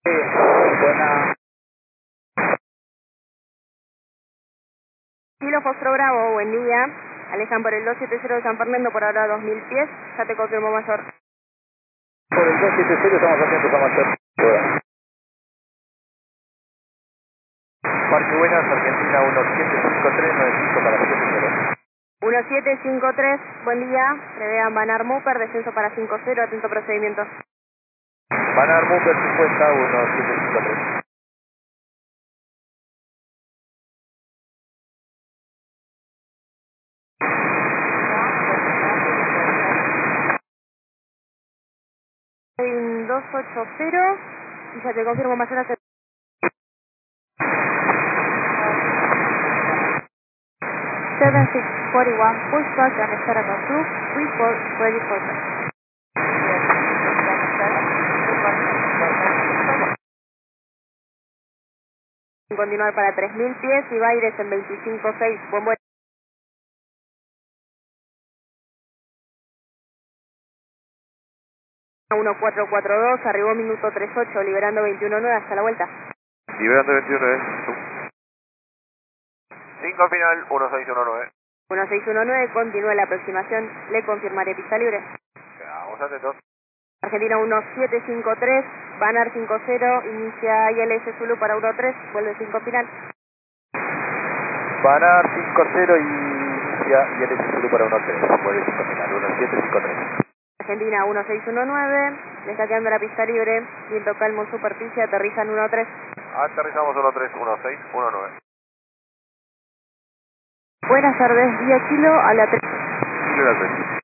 Buena. Kilo Fostro Bravo, buen día. Alejan por el 270 de San Fernando por ahora 2000 pies. Ya te confirmo mayor. Por el 270 estamos atentos a mayor. Parque Buenas, Argentina 175395 para 70. 1753, buen día. Prevean Banar Mupper, descenso para 50, atento procedimiento. Banar Mupper 50 1753. En 280 y ya te confirmo mayor a 7641, push back and start at 2, report ready for touch. Continuar para 3000 pies y Baires en 256, buen vuelo. 1442, arribó minuto 38, liberando 21.9 hasta la vuelta. Liberando 21, 5 final 1619. 1619, continúa la aproximación, le confirmaré pista libre. Quedamos atentos. Argentina 1753, Banar 50, inicia ILS Zulu para 13, vuelve 5 final. Banar 50 y inicia y el S para 13. Vuelve 5 final 1753. Argentina 1619, le está quedando la pista libre, viento calmo en superficie, aterrizan 13. Aterrizamos 131619. Buenas tardes, vía Kilo a la 3. Kilo a la 3.